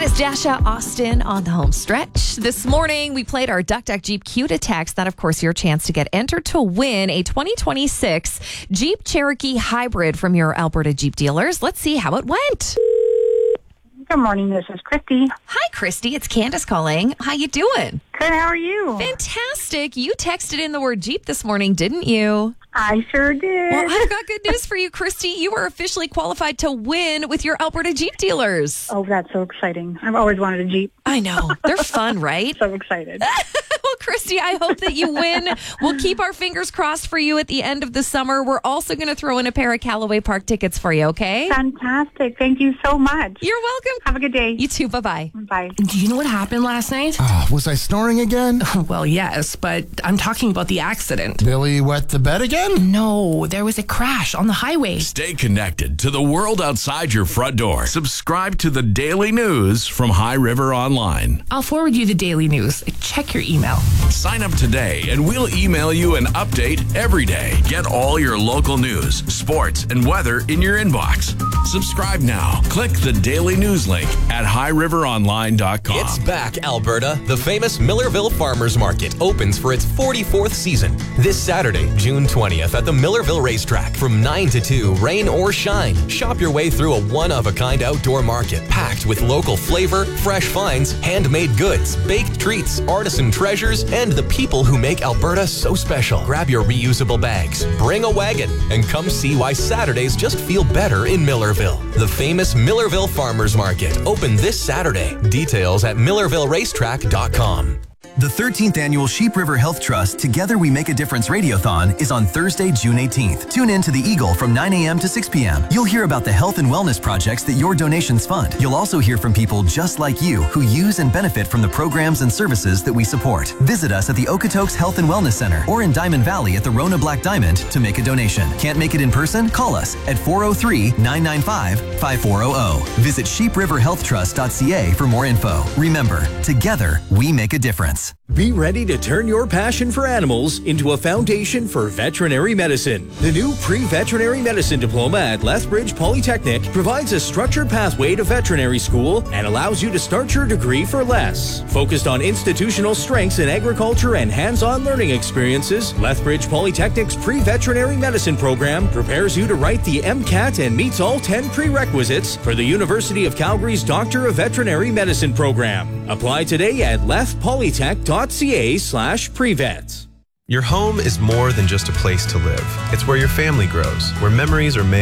is Dasha Austin on the home stretch. This morning, we played our Duck Duck Jeep Q to text. That, of course, your chance to get entered to win a 2026 Jeep Cherokee Hybrid from your Alberta Jeep dealers. Let's see how it went. Good morning, this is Christy. Hi, Christy. It's Candace calling. How you doing? Good, how are you? Fantastic. You texted in the word Jeep this morning, didn't you? I sure did. Well, I've got good news for you, Christy. You are officially qualified to win with your Alberta Jeep dealers. Oh, that's so exciting. I've always wanted a Jeep. I know. They're fun, right? So excited. Well, Christy, I hope that you win. We'll keep our fingers crossed for you at the end of the summer. We're also going to throw in a pair of Callaway Park tickets for you, okay? Fantastic. Thank you so much. You're welcome. Have a good day. You too. Bye-bye. Bye. Do you know what happened last night? Was I snoring again? Well, yes, but I'm talking about the accident. Billy wet the bed again? No, there was a crash on the highway. Stay connected to the world outside your front door. Subscribe to the daily news from High River Online. I'll forward you the daily news. Check your email. Sign up today and we'll email you an update every day. Get all your local news, sports, and weather in your inbox. Subscribe now. Click the daily news link at highriveronline.com. It's back, Alberta. The famous Millerville Farmers Market opens for its 44th season this Saturday, June 20th at the Millerville Racetrack from 9 to 2, rain or shine. Shop your way through a one-of-a-kind outdoor market packed with local flavor, fresh finds, handmade goods, baked treats, artisan treasures, and the people who make Alberta so special. Grab your reusable bags, bring a wagon, and come see why Saturdays just feel better in Millerville. The famous Millerville Farmers Market open this Saturday. Details at millervilleracetrack.com. The 13th Annual Sheep River Health Trust Together We Make a Difference Radiothon is on Thursday, June 18th. Tune in to the Eagle from 9 a.m. to 6 p.m. You'll hear about the health and wellness projects that your donations fund. You'll also hear from people just like you who use and benefit from the programs and services that we support. Visit us at the Okotoks Health and Wellness Center or in Diamond Valley at the Rona Black Diamond to make a donation. Can't make it in person? Call us at 403-995-5400. Visit sheepriverhealthtrust.ca for more info. Remember, together we make a difference. Be ready to turn your passion for animals into a foundation for veterinary medicine. The new pre-veterinary medicine diploma at Lethbridge Polytechnic provides a structured pathway to veterinary school and allows you to start your degree for less. Focused on institutional strengths in agriculture and hands-on learning experiences, Lethbridge Polytechnic's pre-veterinary medicine program prepares you to write the MCAT and meets all 10 prerequisites for the University of Calgary's Doctor of Veterinary Medicine program. Apply today at lethpolytech.ca/prevets. Your home is more than just a place to live. It's where your family grows, where memories are made.